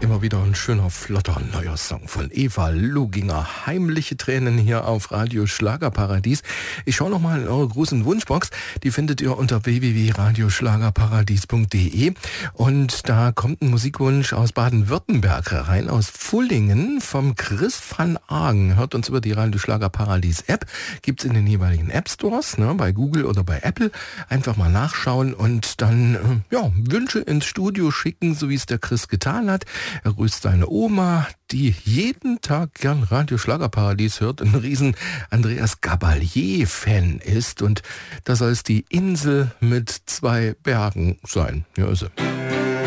Immer wieder ein schöner, flotter, neuer Song von Eva Luginger. Heimliche Tränen hier auf Radio Schlagerparadies. Ich schaue nochmal in eure großen Wunschbox. Die findet ihr unter www.radioschlagerparadies.de. Und da kommt ein Musikwunsch aus Baden-Württemberg rein, aus Fullingen vom Chris van Argen. Hört uns über die Radio Schlagerparadies App. Gibt's in den jeweiligen App Stores, ne, bei Google oder bei Apple. Einfach mal nachschauen und dann Wünsche ins Studio schicken, so wie es der Chris getan hat. Er grüßt seine Oma, die jeden Tag gern Radio Schlagerparadies hört, ein riesen Andreas Gabalier-Fan ist. Und da soll es die Insel mit 2 Bergen sein. Ja, ist sie.